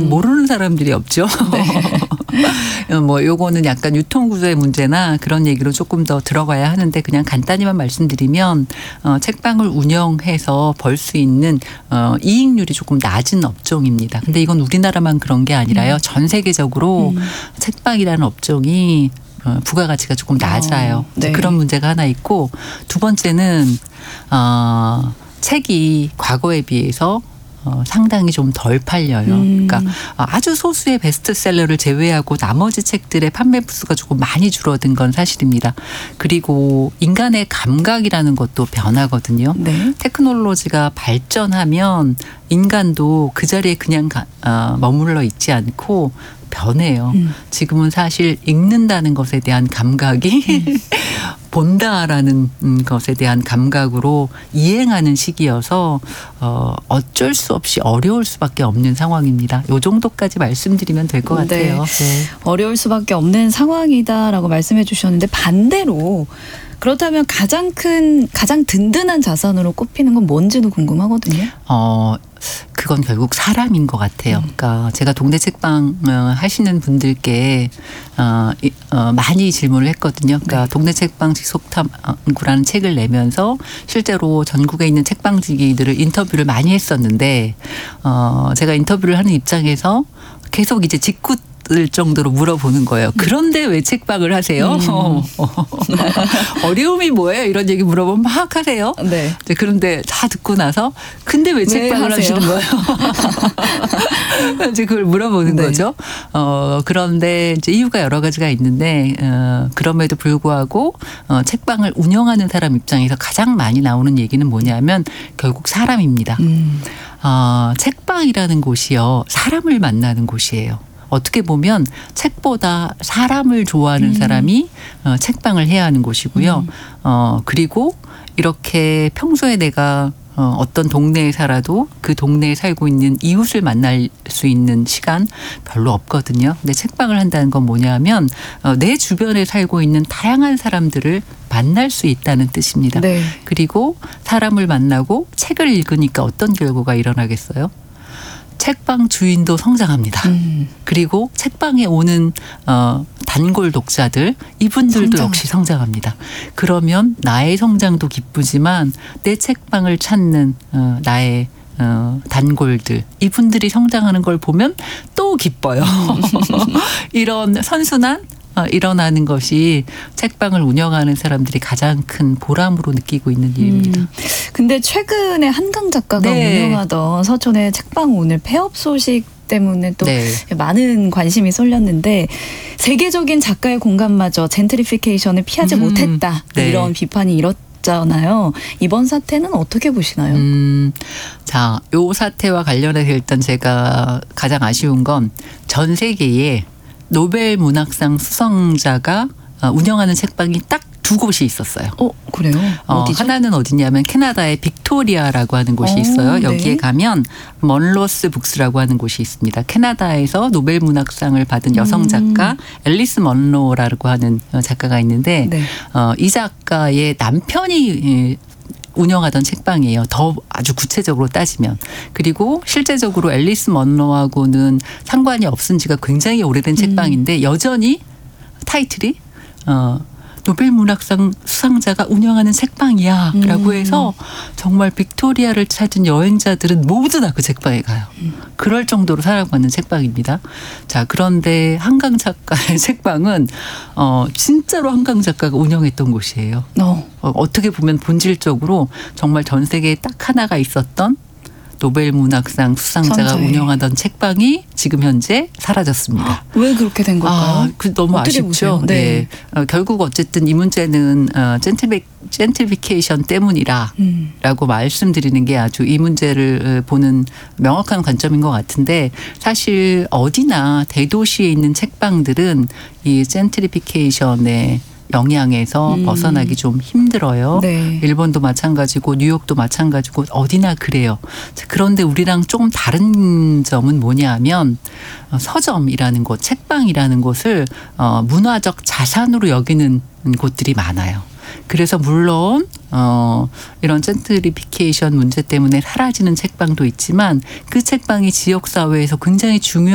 모르는 사람들이 없죠. 뭐 요거는 약간 유통구조의 문제나 그런 얘기로 조금 더 들어가야 하는데 그냥 간단히만 말씀드리면 책방을 운영해서 벌 수 있는 이익률이 조금 낮은 업종입니다. 근데 이건 우리나라만 그런 게 아니라요. 전 세계적으로 책방이라는 업종이 부가가치가 조금 낮아요. 네. 그런 문제가 하나 있고 두 번째는 책이 과거에 비해서 상당히 좀 덜 팔려요. 그러니까 아주 소수의 베스트셀러를 제외하고 나머지 책들의 판매 부수가 조금 많이 줄어든 건 사실입니다. 그리고 인간의 감각이라는 것도 변하거든요. 네. 테크놀로지가 발전하면 인간도 그 자리에 그냥 머물러 있지 않고 변해요. 지금은 사실 읽는다는 것에 대한 감각이 본다라는 것에 대한 감각으로 이행하는 시기여서 어쩔 수 없이 어려울 수밖에 없는 상황입니다. 이 정도까지 말씀드리면 될 것 같아요. 네. 어려울 수밖에 없는 상황이다라고 말씀해 주셨는데 반대로 그렇다면 가장 든든한 자산으로 꼽히는 건 뭔지도 궁금하거든요. 그건 결국 사람인 것 같아요. 그러니까 제가 동네 책방 하시는 분들께 많이 질문을 했거든요. 그러니까 동네 책방 지속탐구라는 책을 내면서 실제로 전국에 있는 책방지기들을 인터뷰를 많이 했었는데 제가 인터뷰를 하는 입장에서 계속 이제 을 정도로 물어보는 거예요. 그런데 왜 책방을 하세요? 어려움이 뭐예요? 이런 얘기 물어보면 막 하세요. 네. 그런데 다 듣고 나서 근데 왜 책방을 하시는 거예요? 이제 그걸 물어보는 거죠. 그런데 이제 이유가 여러 가지가 있는데 그럼에도 불구하고 책방을 운영하는 사람 입장에서 가장 많이 나오는 얘기는 뭐냐면 결국 사람입니다. 책방이라는 곳이요. 사람을 만나는 곳이에요. 어떻게 보면 책보다 사람을 좋아하는 사람이 책방을 해야 하는 곳이고요. 그리고 이렇게 평소에 내가 어떤 동네에 살아도 그 동네에 살고 있는 이웃을 만날 수 있는 시간 별로 없거든요. 근데 책방을 한다는 건 뭐냐면 내 주변에 살고 있는 다양한 사람들을 만날 수 있다는 뜻입니다. 네. 그리고 사람을 만나고 책을 읽으니까 어떤 결과가 일어나겠어요? 책방 주인도 성장합니다. 그리고 책방에 오는 단골 독자들 이분들도 역시 성장합니다. 그러면 나의 성장도 기쁘지만 내 책방을 찾는 나의 단골들 이분들이 성장하는 걸 보면 또 기뻐요. 이런 선순환 일어나는 것이 책방을 운영하는 사람들이 가장 큰 보람으로 느끼고 있는 일입니다. 근데 최근에 한강 작가가 운영하던 서촌의 책방 오늘 폐업 소식 때문에 또 많은 관심이 쏠렸는데 세계적인 작가의 공간마저 젠트리피케이션을 피하지 못했다. 이런 비판이 일었잖아요. 이번 사태는 어떻게 보시나요? 자, 요 사태와 관련해서 일단 제가 가장 아쉬운 건 전 세계에 노벨 문학상 수상자가 운영하는 책방이 딱 두 곳이 있었어요. 그래요? 어디죠? 하나는 어디냐면 캐나다의 빅토리아라고 하는 곳이 있어요. 여기에 가면 먼로스 북스라고 하는 곳이 있습니다. 캐나다에서 노벨 문학상을 받은 여성 작가 앨리스 먼로라고 하는 작가가 있는데 이 작가의 남편이 운영하던 책방이에요. 더 아주 구체적으로 따지면. 그리고 실제적으로 앨리스 먼로하고는 상관이 없은 지가 굉장히 오래된 책방인데 여전히 타이틀이 노벨 문학상 수상자가 운영하는 책방이야 라고 해서 정말 빅토리아를 찾은 여행자들은 모두 다 그 책방에 가요. 그럴 정도로 사랑받는 책방입니다. 자, 그런데 한강 작가의 책방은 진짜로 한강 작가가 운영했던 곳이에요. 어떻게 보면 본질적으로 정말 전 세계에 딱 하나가 있었던 노벨 문학상 수상자가 운영하던 책방이 지금 현재 사라졌습니다. 왜 그렇게 된 걸까요? 너무 아쉽죠. 네. 결국 어쨌든 이 문제는 젠트리피케이션 때문이라고 말씀드리는 게 아주 이 문제를 보는 명확한 관점인 것 같은데 사실 어디나 대도시에 있는 책방들은 이 젠트리피케이션의 영향에서 벗어나기 좀 힘들어요. 일본도 마찬가지고 뉴욕도 마찬가지고 어디나 그래요. 그런데 우리랑 조금 다른 점은 뭐냐면 서점이라는 곳, 책방이라는 곳을 문화적 자산으로 여기는 곳들이 많아요. 그래서 물론 이런 젠트리피케이션 문제 때문에 사라지는 책방도 있지만 그 책방이 지역사회에서 굉장히 중요한